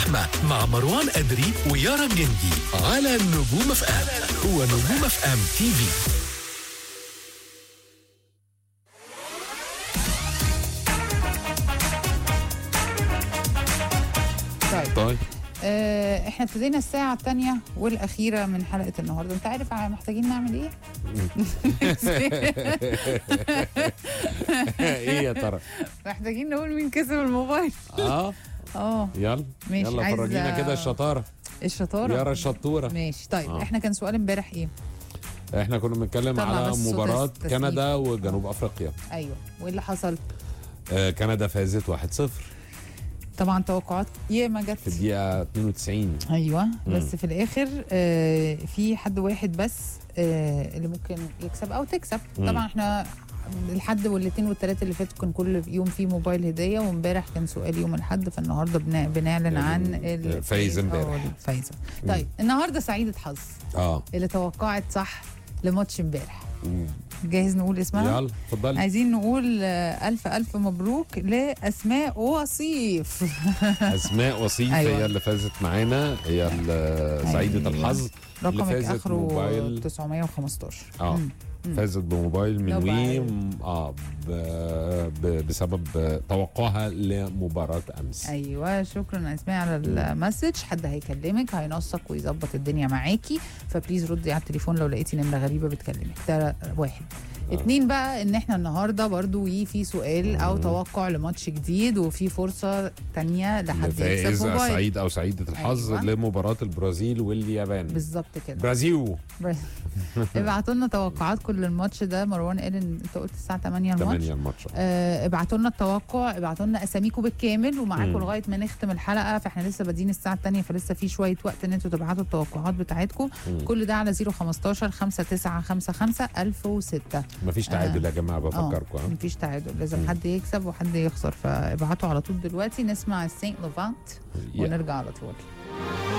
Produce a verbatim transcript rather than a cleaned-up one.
الزحمة مع مروان أدري ويارا جندي على نجوم اف ام. هو نجوم اف ام تي في. طيب, طيب. آه احنا ابتدينا الساعة الثانية والأخيرة من حلقة النهاردة. انت عارف محتاجين نعمل ايه؟ ايه يا ترى؟ محتاجين نقول مين كسب الموبايل. اه اه يلا ماشي. يلا عايزة فرجينا كده الشطاره. الشطارة يارا الشطوره. ماشي. طيب آه. احنا كان سؤال امبارح ايه؟ احنا كنا بنتكلم طلع على بس صوت مباراه التسقيف. كندا وجنوب افريقيا. ايوه، وايه اللي حصل؟ آه كندا فازت واحد صفر طبعا توقعات ياما جت في الدقيقه اتنين وتسعين. ايوه مم. بس في الاخر آه في حد واحد بس آه اللي ممكن يكسب او تكسب. مم. طبعا احنا الحد والاثنين والثلاثه اللي فاتوا كان كل يوم فيه موبايل هديه، وامبارح كان سؤال يوم الحد، فالنهارده بنا- بنعلن عن ال- فايز امبارح. آه، الفايزه. طيب النهارده سعيده حظ اه اللي توقعت صح لماتش امبارح. جاهز نقول اسمها؟ يلا اتفضلي. عايزين نقول آه، الف الف مبروك لاسماء وصيف. اسماء وصيف. أيوة. هي اللي فازت معانا، هي اللي سعيده أيوة. الحظ اللي رقمك فازت اخره موبايل. تسعمية وخمستاشر. اه مم. فازت بموبايل من موبايل. وي اه ب... ب... بسبب توقعها لمباراه امس. ايوه شكرا اسماء على المسج. حد هيكلمك هينسق ويظبط الدنيا معاكي، فبليز ردي على التليفون لو لقيتي نمره غريبه بتكلمك. ده واحد. آه. اتنين بقى ان احنا النهارده برضو في سؤال او توقع لماتش جديد، وفي فرصه تانية لحد يكسب فائز موبايل. سعيد او سعيده الحظ أيوة. لمباراه البرازيل واليابان. بالظبط كده. برازيل. ابعتوا لنا توقعاتكم للماتش ده. مروان قال ان انت قلت الساعه تمانية الماتش. تمانية الماتش. آه، ابعتوا لنا التوقع، ابعتوا لنا اساميكم بالكامل ومعاكم مم. لغايه ما نختم الحلقه، فاحنا لسه بادئين الساعه الثانيه فلسه في شويه وقت ان انتوا تبعتوا التوقعات بتاعتكم. مم. كل ده على صفر خمستاشر خمسة تسعة خمسة خمسة ألف وستة. مفيش تعادل يا جماعه بفكركم. اه مفيش تعادل، لازم مم. حد يكسب وحد يخسر، فابعتوا على طول دلوقتي نسمع السينت لوفانت يا. ونرجع على طول.